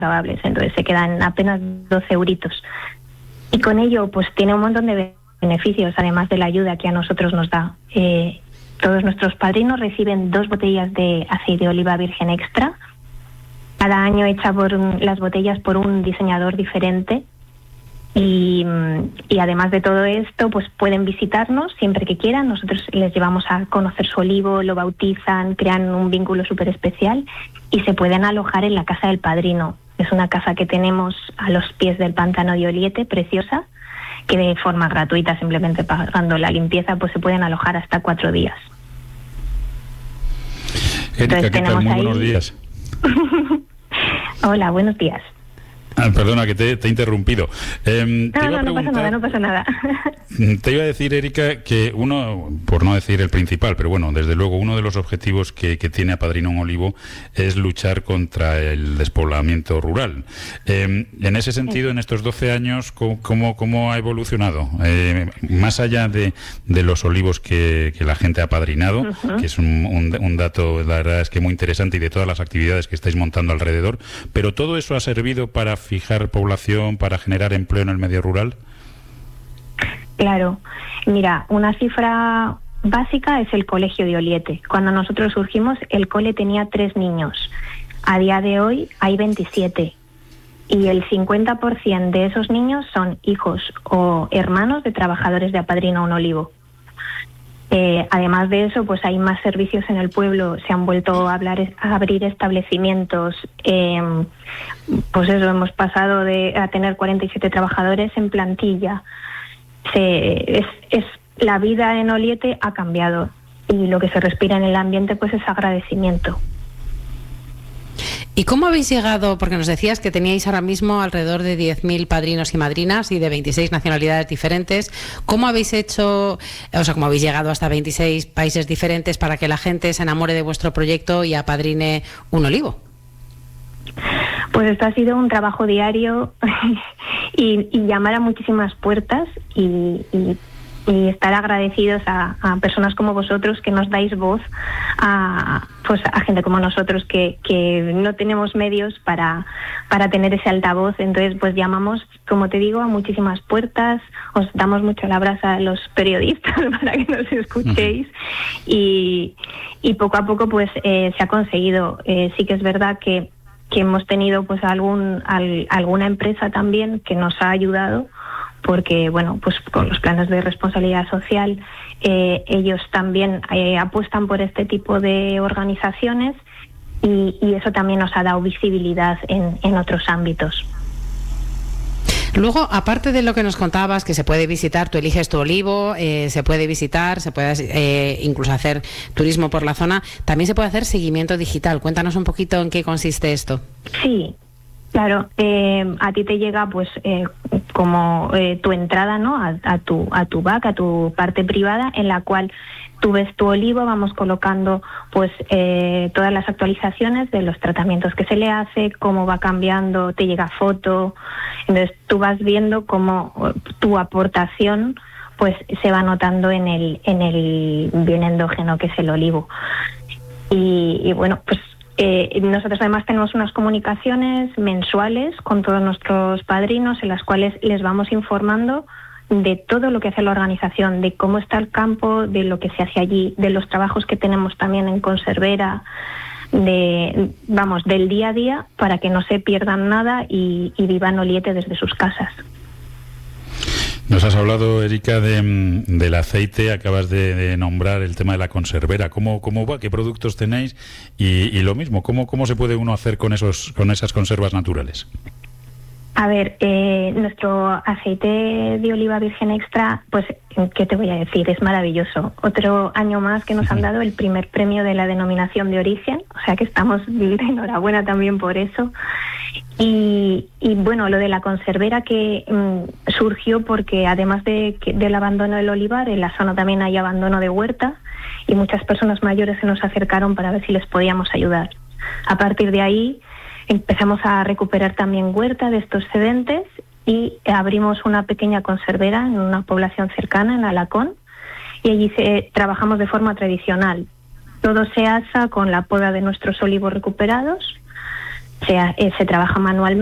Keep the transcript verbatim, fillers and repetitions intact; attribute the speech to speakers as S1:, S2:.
S1: comprobables, entonces se quedan apenas doce euritos. Y con ello pues tiene un montón de beneficios, además de la ayuda que a nosotros nos da. Eh, todos nuestros padrinos reciben dos botellas de aceite de oliva virgen extra, cada año hecha por un, las botellas por un diseñador diferente. Y, y además de todo esto, pues pueden visitarnos siempre que quieran. Nosotros les llevamos a conocer su olivo, lo bautizan, crean un vínculo súper especial y se pueden alojar en la casa del padrino. Es una casa que tenemos a los pies del pantano de Oliete, preciosa, que de forma gratuita, simplemente pagando la limpieza, pues se pueden alojar hasta cuatro días.
S2: Erika, ¿qué tal? Muy ahí... buenos días.
S1: Hola, buenos días.
S2: Ah, perdona que te, te he interrumpido. Eh,
S1: no, no, no pasa nada, no pasa nada.
S2: Te iba a decir, Erika, que uno, por no decir el principal, pero bueno, desde luego uno de los objetivos que, que tiene Apadrina un Olivo es luchar contra el despoblamiento rural. Eh, en ese sentido, en estos doce años, ¿cómo, cómo ha evolucionado? Eh, más allá de, de los olivos que, que la gente ha apadrinado, uh-huh. que es un, un, un dato, la verdad es que muy interesante, y de todas las actividades que estáis montando alrededor, pero todo eso ha servido para fijar población, para generar empleo en el medio rural.
S1: Claro, mira, una cifra básica es el colegio de Oliete. Cuando nosotros surgimos, el cole tenía tres niños. A día de hoy hay veintisiete. Y el cincuenta por ciento de esos niños son hijos o hermanos de trabajadores de Apadrina un Olivo. Eh, además de eso, pues hay más servicios en el pueblo, se han vuelto a, hablar, a abrir establecimientos, eh, pues eso, hemos pasado de a tener cuarenta y siete trabajadores en plantilla. Se, es, es, la vida en Oliete ha cambiado y lo que se respira en el ambiente pues es agradecimiento.
S3: ¿Y cómo habéis llegado? Porque nos decías que teníais ahora mismo alrededor de diez mil padrinos y madrinas y de veintiséis nacionalidades diferentes. ¿Cómo habéis hecho, o sea, cómo habéis llegado hasta veintiséis países diferentes para que la gente se enamore de vuestro proyecto y apadrine un olivo?
S1: Pues esto ha sido un trabajo diario y, y llamar a muchísimas puertas y, y y estar agradecidos a, a personas como vosotros que nos dais voz a, pues a gente como nosotros que, que no tenemos medios para, para tener ese altavoz. Entonces pues llamamos, como te digo, a muchísimas puertas, os damos mucho el abrazo a los periodistas para que nos escuchéis y, y poco a poco pues eh, se ha conseguido. Eh, sí que es verdad que, que hemos tenido pues algún al, alguna empresa también que nos ha ayudado, porque bueno, pues con los planes de responsabilidad social eh, ellos también eh, apuestan por este tipo de organizaciones y, y eso también nos ha dado visibilidad en, en otros ámbitos.
S3: Luego, aparte de lo que nos contabas, que se puede visitar, tú eliges tu olivo, eh, se puede visitar, se puede eh, incluso hacer turismo por la zona, también se puede hacer seguimiento digital. Cuéntanos un poquito en qué consiste esto.
S1: Sí. Claro, eh, a ti te llega pues eh, como eh, tu entrada, ¿no? A, a tu a tu back, a tu parte privada, en la cual tú ves tu olivo, vamos colocando pues eh, todas las actualizaciones de los tratamientos que se le hace, cómo va cambiando, te llega foto, entonces tú vas viendo cómo tu aportación pues se va notando en el en el bien endógeno que es el olivo. Y, y bueno, pues Eh, nosotros además tenemos unas comunicaciones mensuales con todos nuestros padrinos en las cuales les vamos informando de todo lo que hace la organización, de cómo está el campo, de lo que se hace allí, de los trabajos que tenemos también en conservera, de vamos, del día a día para que no se pierdan nada y, y vivan Oliete desde sus casas.
S2: Nos has hablado, Erika, de, del aceite, acabas de, de nombrar el tema de la conservera. ¿Cómo, cómo va? ¿Qué productos tenéis? Y, y lo mismo, ¿cómo, ¿cómo se puede uno hacer con esos con esas conservas naturales?
S1: A ver, eh, nuestro aceite de oliva virgen extra, pues, ¿qué te voy a decir? Es maravilloso. Otro año más que nos han dado el primer premio de la denominación de origen, o sea que estamos de enhorabuena también por eso. Y, y bueno, lo de la conservera que mmm, surgió porque además de, que, del abandono del olivar, en la zona también hay abandono de huerta y muchas personas mayores se nos acercaron para ver si les podíamos ayudar. A partir de ahí empezamos a recuperar también huerta de estos excedentes y abrimos una pequeña conservera en una población cercana, en Alacón, y allí se, trabajamos de forma tradicional. Todo se asa con la poda de nuestros olivos recuperados, se, eh, se trabaja manualmente.